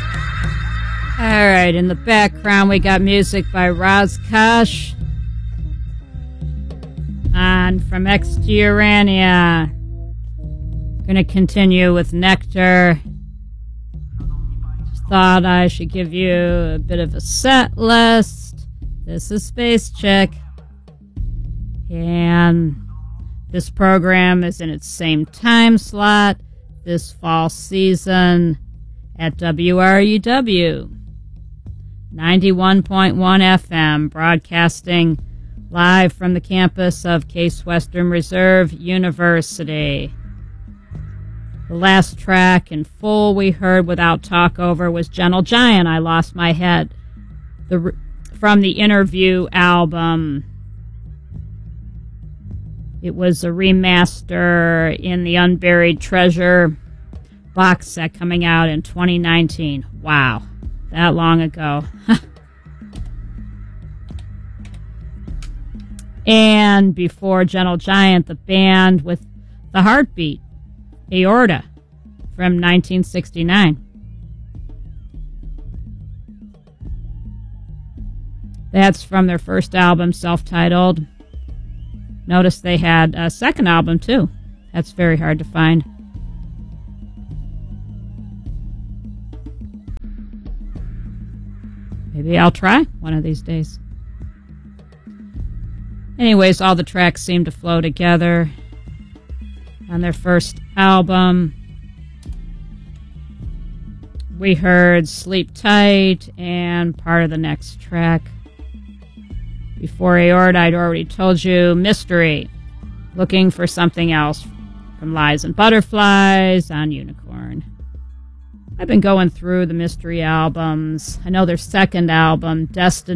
Alright, in the background we got music by Razkosh. And from X to Urania. Gonna continue with Nectar. Just thought I should give you a bit of a set list. This is Space Chick. And this program is in its same time slot this fall season at WRUW 91.1 FM, broadcasting live from the campus of Case Western Reserve University. The last track in full we heard without talkover was Gentle Giant, I Lost My Head, from the Interview album. It was a remaster in the Unburied Treasure box set coming out in 2019. Wow, that long ago. And before Gentle Giant, the band with the heartbeat, Aorta, from 1969. That's from their first album, self-titled. Notice they had a second album, too. That's very hard to find. Maybe I'll try one of these days. Anyways, all the tracks seem to flow together on their first album. We heard Sleep Tight and part of the next track. Before Aorta, I'd already told you Mystery, Looking for Something Else, from Lies and Butterflies on Unicorn. I've been going through the Mystery albums. I know their second album, Destiny, ?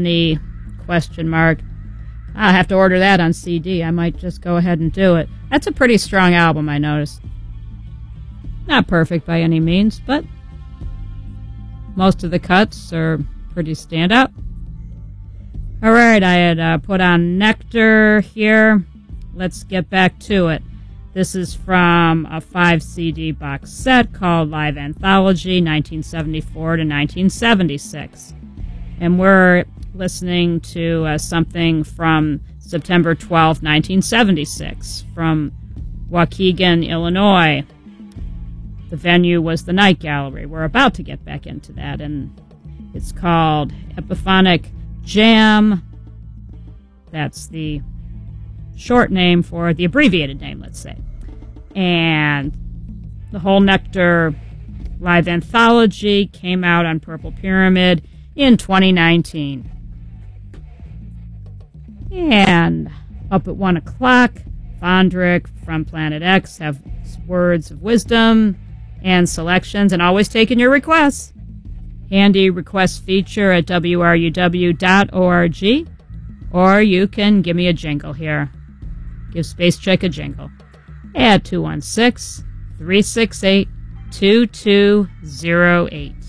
I'll have to order that on CD. I might just go ahead and do it. That's a pretty strong album, I noticed. Not perfect by any means, but most of the cuts are pretty standout. Alright, I had put on Nectar here. Let's get back to it. This is from a 5-CD box set called Live Anthology, 1974 to 1976. And we're listening to something from September 12, 1976, from Waukegan, Illinois. The venue was the Night Gallery. We're about to get back into that, and it's called Epiphonic Jam. That's the short name for the abbreviated name, let's say. And the whole Nectar Live Anthology came out on Purple Pyramid in 2019. And up at 1 o'clock, Fondrick from Planet X have words of wisdom and selections, and always taking your requests. Handy request feature at wruw.org, or you can give me a jingle here. Give Space Chick a jingle at 216-368-2208.